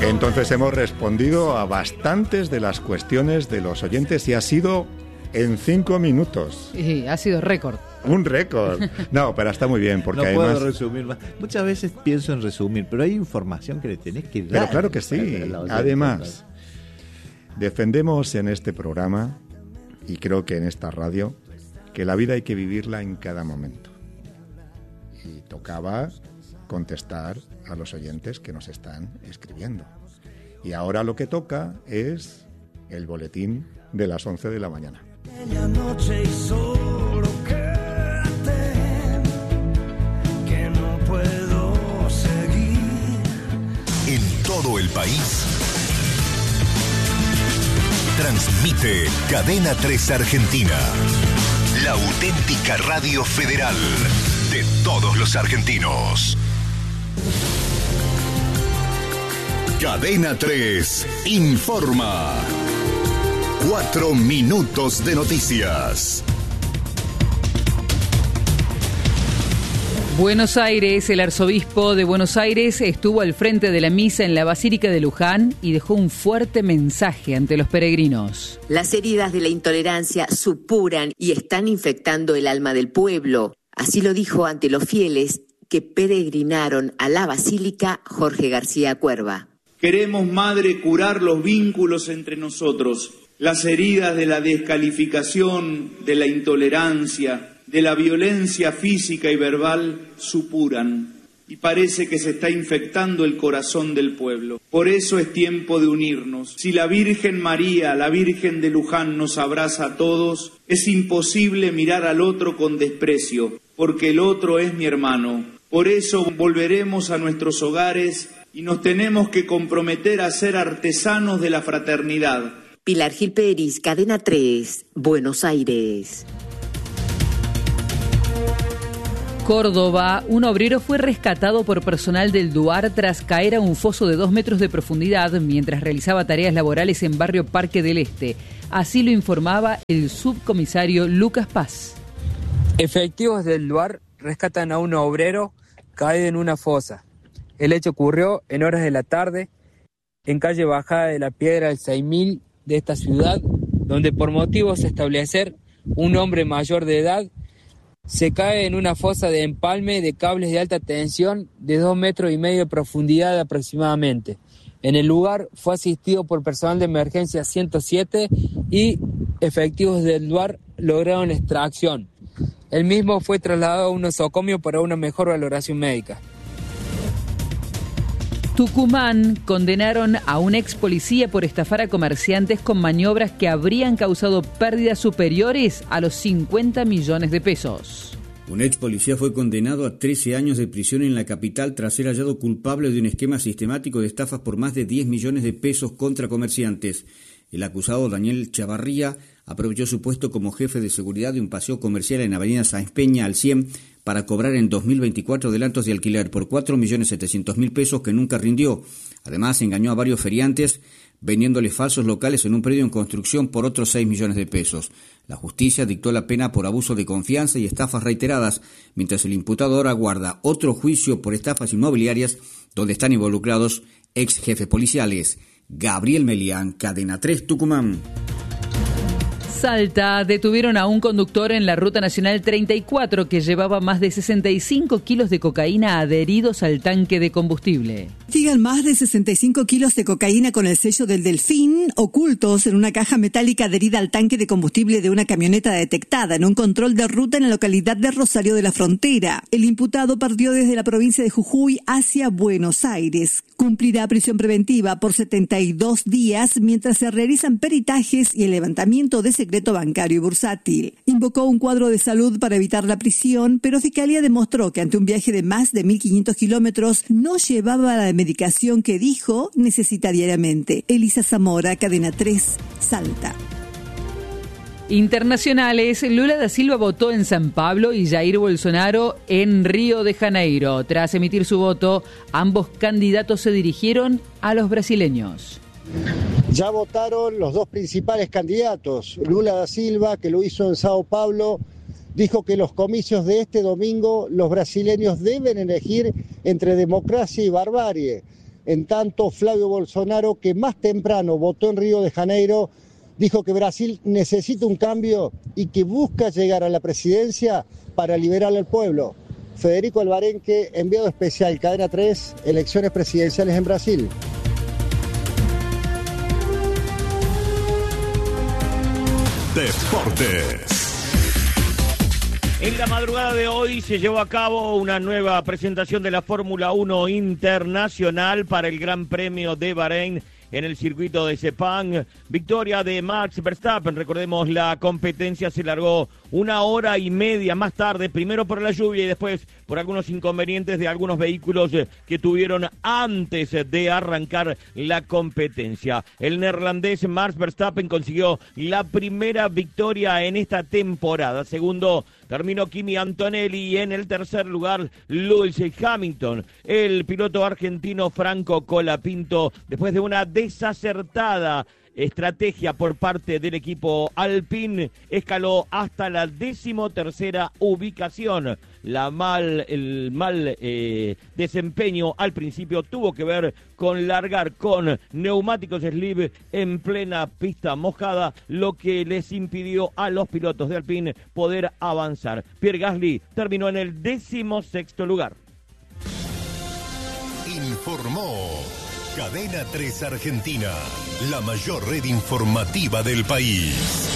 Entonces hemos respondido a bastantes de las cuestiones de los oyentes y ha sido en 5 minutos. Y ha sido récord. Un récord. No, pero está muy bien porque no además... puedo resumir más. Muchas veces pienso en resumir, pero hay información que le tenés que dar. Pero claro que sí. Además, defendemos en este programa, y creo que en esta radio, que la vida hay que vivirla en cada momento. Y tocaba contestar a los oyentes que nos están escribiendo. Y ahora lo que toca es el boletín de las 11 de la mañana. Noche y solo quédate, que no puedo seguir. En todo el país transmite Cadena 3 Argentina, la auténtica radio federal de todos los argentinos. Cadena 3 informa. 4 minutos de noticias. Buenos Aires, el arzobispo de Buenos Aires estuvo al frente de la misa en la Basílica de Luján y dejó un fuerte mensaje ante los peregrinos. Las heridas de la intolerancia supuran y están infectando el alma del pueblo. Así lo dijo ante los fieles que peregrinaron a la Basílica Jorge García Cuerva. Queremos, Madre, curar los vínculos entre nosotros, las heridas de la descalificación, de la intolerancia, de la violencia física y verbal supuran y parece que se está infectando el corazón del pueblo. Por eso es tiempo de unirnos. Si la Virgen María, la Virgen de Luján, nos abraza a todos, es imposible mirar al otro con desprecio, porque el otro es mi hermano. Por eso volveremos a nuestros hogares y nos tenemos que comprometer a ser artesanos de la fraternidad. Pilar Gil Peris, Cadena 3, Buenos Aires. Córdoba, un obrero fue rescatado por personal del DUAR tras caer a un foso de 2 metros de profundidad mientras realizaba tareas laborales en barrio Parque del Este. Así lo informaba el subcomisario Lucas Paz. Efectivos del DUAR rescatan a un obrero caído en una fosa. El hecho ocurrió en horas de la tarde en calle Bajada de la Piedra del 6000 de esta ciudad, donde por motivos de establecer un hombre mayor de edad se cae en una fosa de empalme de cables de alta tensión de 2,5 metros de profundidad aproximadamente. En el lugar fue asistido por personal de emergencia 107 y efectivos del DUAR lograron la extracción. El mismo fue trasladado a un nosocomio para una mejor valoración médica. Tucumán condenaron a un ex policía por estafar a comerciantes con maniobras que habrían causado pérdidas superiores a los 50 millones de pesos. Un ex policía fue condenado a 13 años de prisión en la capital tras ser hallado culpable de un esquema sistemático de estafas por más de 10 millones de pesos contra comerciantes. El acusado Daniel Chavarría aprovechó su puesto como jefe de seguridad de un paseo comercial en Avenida Sáenz Peña al 100 para cobrar en 2024 adelantos de alquiler por 4.700.000 pesos que nunca rindió. Además, engañó a varios feriantes vendiéndoles falsos locales en un predio en construcción por otros 6 millones de pesos. La justicia dictó la pena por abuso de confianza y estafas reiteradas, mientras el imputado ahora aguarda otro juicio por estafas inmobiliarias donde están involucrados ex jefes policiales. Gabriel Melián, Cadena 3, Tucumán. Salta, detuvieron a un conductor en la Ruta Nacional 34 que llevaba más de 65 kilos de cocaína adheridos al tanque de combustible. Investigan más de 65 kilos de cocaína con el sello del Delfín, ocultos en una caja metálica adherida al tanque de combustible de una camioneta detectada en un control de ruta en la localidad de Rosario de la Frontera. El imputado partió desde la provincia de Jujuy hacia Buenos Aires. Cumplirá prisión preventiva por 72 días mientras se realizan peritajes y el levantamiento de secreto bancario y bursátil. Invocó un cuadro de salud para evitar la prisión, pero Fiscalía demostró que ante un viaje de más de 1.500 kilómetros no llevaba la medicación que dijo necesita diariamente. Elisa Zamora, Cadena 3, Salta. Internacionales, Lula da Silva votó en San Pablo y Jair Bolsonaro en Río de Janeiro. Tras emitir su voto, ambos candidatos se dirigieron a los brasileños. Ya votaron los dos principales candidatos. Lula da Silva, que lo hizo en Sao Paulo, dijo que los comicios de este domingo los brasileños deben elegir entre democracia y barbarie. En tanto, Flavio Bolsonaro, que más temprano votó en Río de Janeiro, dijo que Brasil necesita un cambio y que busca llegar a la presidencia para liberar al pueblo. Federico Alvarenque, enviado especial, Cadena 3, elecciones presidenciales en Brasil. Deportes. En la madrugada de hoy se llevó a cabo una nueva presentación de la Fórmula 1 Internacional para el Gran Premio de Bahrein en el circuito de Sepang. Victoria de Max Verstappen. Recordemos, la competencia se largó 1 hora y media más tarde, primero por la lluvia y después por algunos inconvenientes de algunos vehículos que tuvieron antes de arrancar la competencia. El neerlandés Max Verstappen consiguió la primera victoria en esta temporada. Segundo terminó Kimi Antonelli y en el tercer lugar Lewis Hamilton. El piloto argentino Franco Colapinto, después de una desacertada estrategia por parte del equipo Alpine, escaló hasta la 13ª ubicación. El mal desempeño al principio tuvo que ver con largar con neumáticos slip en plena pista mojada, lo que les impidió a los pilotos de Alpine poder avanzar. Pierre Gasly terminó en el 16º lugar. Informó Cadena 3 Argentina, la mayor red informativa del país.